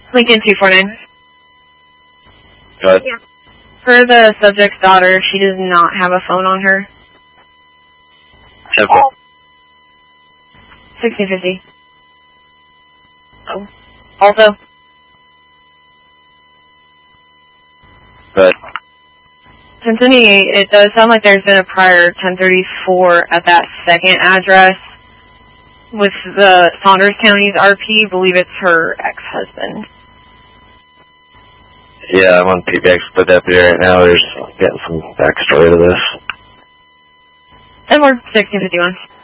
Lincoln 249. Go ahead. Yeah. For the subject's daughter, she does not have a phone on her. 10-4. 1650. Oh. Also. Go ahead. 1078, it does sound like there's been a prior 1034 at that second address with the Saunders County's RP. I believe it's her ex-husband. Yeah, I'm on PBX with that there right now. There's getting some backstory to this. And we're 1651.